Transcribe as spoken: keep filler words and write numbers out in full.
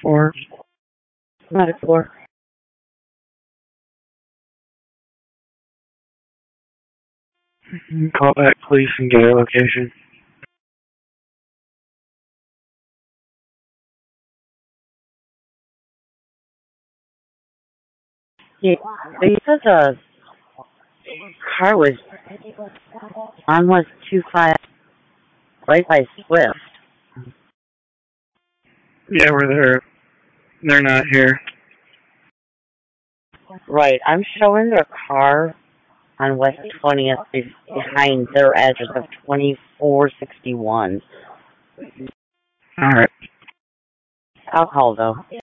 four. Medic four. Call back police and get a location. Yeah, they said the car was on was two five right by Swift. Yeah, we're there. They're not here. Right, I'm showing their car on West twentieth behind their address of twenty-four sixty-one. All right. I'll call though.